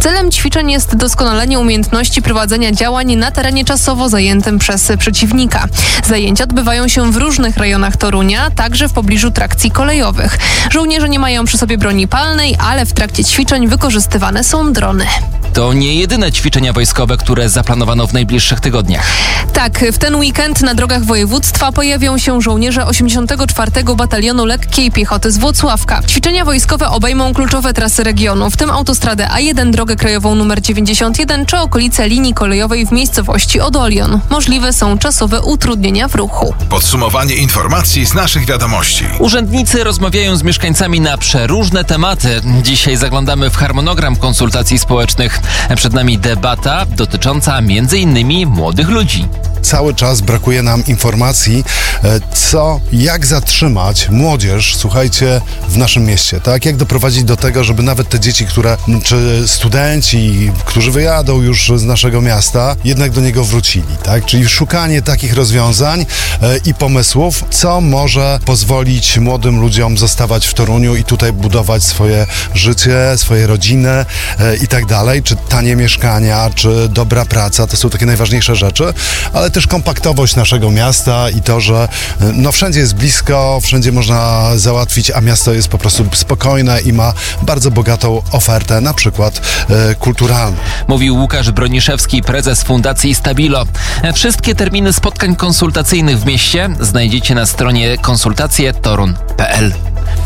Celem ćwiczeń jest doskonalenie umiejętności prowadzenia działań na terenie czasowo zajętym przez przeciwnika. Zajęcia odbywają się w różnych rejonach Torunia, także w pobliżu trakcji kolejowych. Żołnierze nie mają przy sobie broni palnej, ale w trakcie ćwiczeń wykorzystywane są drony. To nie jedyne ćwiczenia wojskowe, które zaplanowano w najbliższych tygodniach. Tak, w ten weekend na drogach województwa pojawią się żołnierze 84. Batalionu Lekkiej Piechoty z Włocławka. Ćwiczenia wojskowe obejmą kluczowe trasy regionu, w tym autostradę A1, drogę krajową nr 91 czy okolice linii kolejowej w miejscowości Odolion. Możliwe są czasowe utrudnienia w ruchu. Podsumowanie informacji z naszych wiadomości. Urzędnicy rozmawiają z mieszkańcami na przeróżne tematy. Dzisiaj zaglądamy w harmonogram konsultacji społecznych. Przed nami debata dotycząca m.in. młodych ludzi. Cały czas brakuje nam informacji, jak zatrzymać młodzież, słuchajcie, w naszym mieście, tak? Jak doprowadzić do tego, żeby nawet te dzieci, czy studenci, którzy wyjadą już z naszego miasta, jednak do niego wrócili, tak? Czyli szukanie takich rozwiązań i pomysłów, co może pozwolić młodym ludziom zostawać w Toruniu i tutaj budować swoje życie, swoje rodziny i tak dalej, czy tanie mieszkania, czy dobra praca, to są takie najważniejsze rzeczy, ale też kompaktowość naszego miasta i to, że wszędzie jest blisko, wszędzie można załatwić, a miasto jest po prostu spokojne i ma bardzo bogatą ofertę, na przykład kulturalną. Mówił Łukasz Broniszewski, prezes Fundacji Stabilo. Wszystkie terminy spotkań konsultacyjnych w mieście znajdziecie na stronie konsultacjetorun.pl.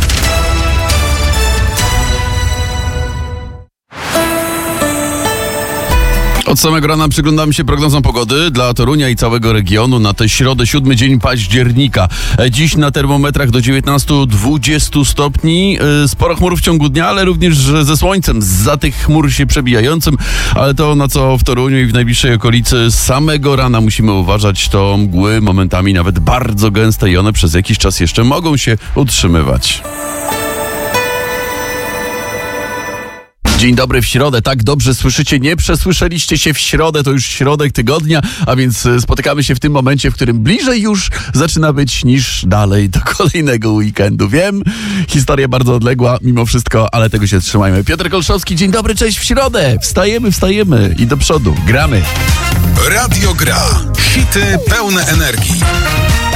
Od samego rana przyglądamy się prognozom pogody dla Torunia i całego regionu na tę środę, 7 dzień października. Dziś na termometrach do 19-20 stopni. Sporo chmur w ciągu dnia, ale również ze słońcem, zza tych chmur się przebijającym. Ale to, na co w Toruniu i w najbliższej okolicy z samego rana musimy uważać, to mgły, momentami nawet bardzo gęste i one przez jakiś czas jeszcze mogą się utrzymywać. Dzień dobry w środę, tak dobrze słyszycie, nie przesłyszeliście się w środę, to już środek tygodnia, a więc spotykamy się w tym momencie, w którym bliżej już zaczyna być niż dalej do kolejnego weekendu. Wiem, historia bardzo odległa mimo wszystko, ale tego się trzymajmy. Piotr Kolszowski, dzień dobry, cześć w środę, wstajemy i do przodu, gramy. Radio Gra, hity pełne energii.